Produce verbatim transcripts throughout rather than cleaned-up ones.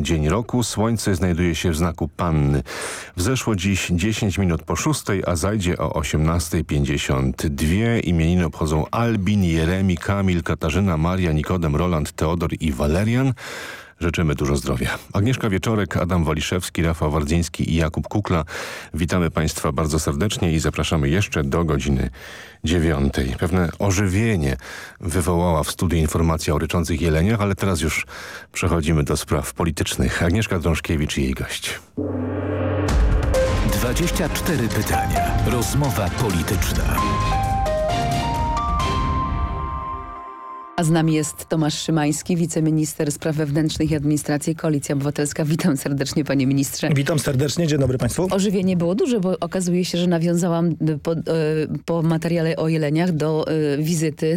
dzień roku. Słońce znajduje się w znaku Panny. Wzeszło dziś dziesięć minut po szóstej, a zajdzie o osiemnasta pięćdziesiąt dwa. Imieniny obchodzą Albin, Jeremi, Kamil, Katarzyna, Maria, Nikodem, Roland, Teodor i Walerian. Życzymy dużo zdrowia. Agnieszka Wieczorek, Adam Waliszewski, Rafał Wardzyński i Jakub Kukla. Witamy Państwa bardzo serdecznie i zapraszamy jeszcze do godziny dziewiątej. Pewne ożywienie wywołała w studiu informacja o ryczących jeleniach, ale teraz już przechodzimy do spraw politycznych. Agnieszka Drążkiewicz i jej gość. dwadzieścia cztery pytania. Rozmowa polityczna. A z nami jest Tomasz Szymański, wiceminister spraw wewnętrznych i administracji, Koalicja Obywatelska. Witam serdecznie, panie ministrze. Witam serdecznie, dzień dobry państwu. Ożywienie było duże, bo okazuje się, że nawiązałam po, po materiale o jeleniach do wizyty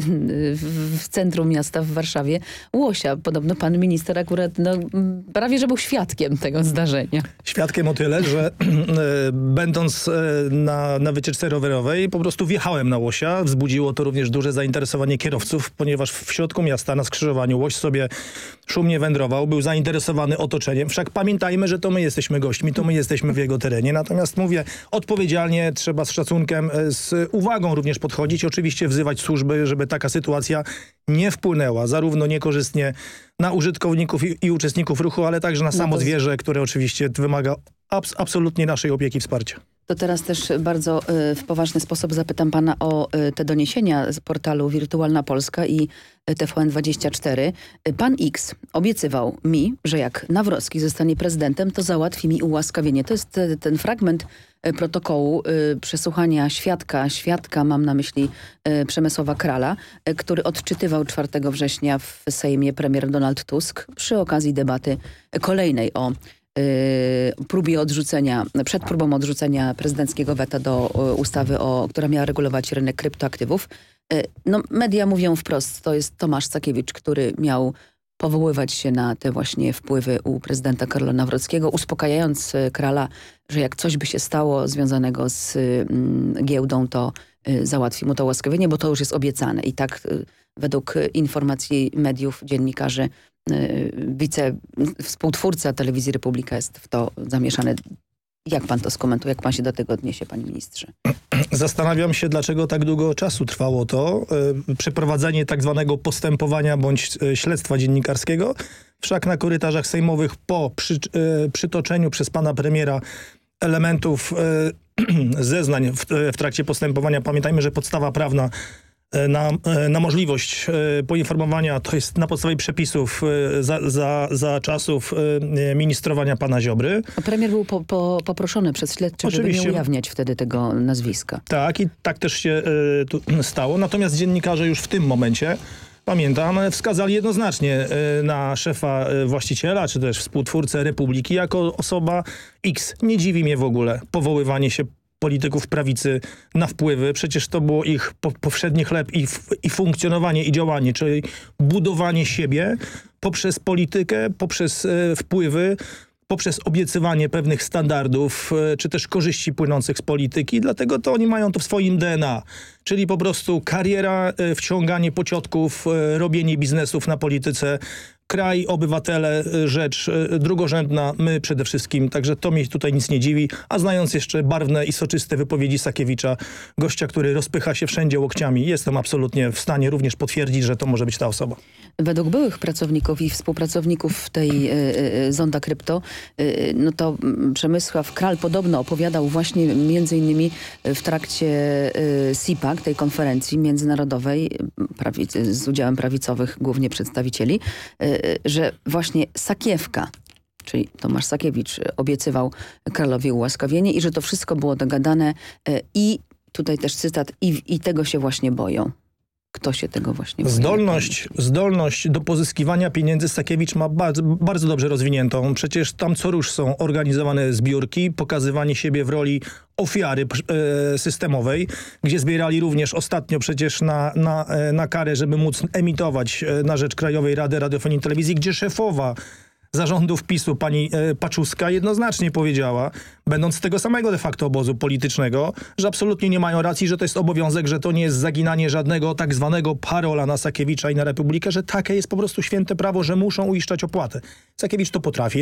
w centrum miasta w Warszawie Łosia. Podobno pan minister akurat no, prawie, że był świadkiem tego zdarzenia. Świadkiem o tyle, że będąc na, na wycieczce rowerowej po prostu wjechałem na Łosia. Wzbudziło to również duże zainteresowanie kierowców, ponieważ w środku miasta na skrzyżowaniu Łoś sobie szumnie wędrował, był zainteresowany otoczeniem. Wszak pamiętajmy, że to my jesteśmy gośćmi, to my jesteśmy w jego terenie. Natomiast mówię, odpowiedzialnie trzeba z szacunkiem, z uwagą również podchodzić. Oczywiście wzywać służby, żeby taka sytuacja nie wpłynęła zarówno niekorzystnie na użytkowników i, i uczestników ruchu, ale także na samo zwierzę, które oczywiście wymaga abs absolutnie naszej opieki i wsparcia. To teraz też bardzo y, w poważny sposób zapytam pana o y, te doniesienia z portalu Wirtualna Polska i y, T V N dwadzieścia cztery. Y, pan X obiecywał mi, że jak Nawrocki zostanie prezydentem, to załatwi mi ułaskawienie. To jest y, ten fragment y, protokołu y, przesłuchania świadka, świadka mam na myśli y, Przemysława Krala, y, który odczytywał czwartego września w Sejmie premier Donald Tusk przy okazji debaty y, kolejnej o Yy, próbie odrzucenia, przed próbą odrzucenia prezydenckiego weta do y, ustawy, o, która miała regulować rynek kryptoaktywów. Yy, no, media mówią wprost, to jest Tomasz Sakiewicz, który miał powoływać się na te właśnie wpływy u prezydenta Karola Nawrockiego, uspokajając y, Krala, że jak coś by się stało związanego z y, giełdą, to y, załatwi mu to łaskawienie, bo to już jest obiecane. I tak y, według y, informacji mediów, dziennikarzy, wice, współtwórca Telewizji Republika jest w to zamieszany. Jak pan to skomentuje? Jak pan się do tego odniesie, panie ministrze? Zastanawiam się, dlaczego tak długo czasu trwało to y, przeprowadzenie tak zwanego postępowania bądź y, śledztwa dziennikarskiego. Wszak na korytarzach sejmowych po przy, y, przytoczeniu przez pana premiera elementów y, zeznań w, w trakcie postępowania, pamiętajmy, że podstawa prawna Na, na możliwość poinformowania, to jest na podstawie przepisów za, za, za czasów ministrowania pana Ziobry. A premier był po, po, poproszony przez śledczych, żeby nie ujawniać wtedy tego nazwiska. Tak, i tak też się y, tu stało. Natomiast dziennikarze już w tym momencie, pamiętam, wskazali jednoznacznie y, na szefa y, właściciela, czy też współtwórcę Republiki jako osoba X. Nie dziwi mnie w ogóle powoływanie się polityków prawicy na wpływy. Przecież to było ich po, powszedni chleb i, i funkcjonowanie i działanie, czyli budowanie siebie poprzez politykę, poprzez e, wpływy, poprzez obiecywanie pewnych standardów, e, czy też korzyści płynących z polityki. Dlatego to oni mają to w swoim D N A. Czyli po prostu kariera, e, wciąganie pociotków, e, robienie biznesów na polityce. Kraj, obywatele, rzecz drugorzędna, my przede wszystkim. Także to mnie tutaj nic nie dziwi. A znając jeszcze barwne i soczyste wypowiedzi Sakiewicza, gościa, który rozpycha się wszędzie łokciami, jestem absolutnie w stanie również potwierdzić, że to może być ta osoba. Według byłych pracowników i współpracowników tej y, y, Zonda Krypto, y, no to Przemysław Kral podobno opowiadał właśnie między innymi w trakcie y, S I P A C, tej konferencji międzynarodowej prawicy, z udziałem prawicowych głównie przedstawicieli, y, że właśnie Sakiewka, czyli Tomasz Sakiewicz, obiecywał Kralowi ułaskawienie i że to wszystko było dogadane y, i tutaj też cytat, i, i tego się właśnie boją. Kto się tego właśnie boją? Zdolność, zdolność do pozyskiwania pieniędzy Sakiewicz ma bardzo, bardzo dobrze rozwiniętą. Przecież tam co rusz są organizowane zbiórki, pokazywanie siebie w roli ofiary e, systemowej, gdzie zbierali również ostatnio przecież na, na, na karę, żeby móc emitować na rzecz Krajowej Rady Radiofonii i Telewizji, gdzie szefowa zarządów PiSu pani e, Paczuska jednoznacznie powiedziała, będąc z tego samego de facto obozu politycznego, że absolutnie nie mają racji, że to jest obowiązek, że to nie jest zaginanie żadnego tak zwanego parola na Sakiewicza i na Republikę, że takie jest po prostu święte prawo, że muszą uiszczać opłatę. Sakiewicz to potrafi.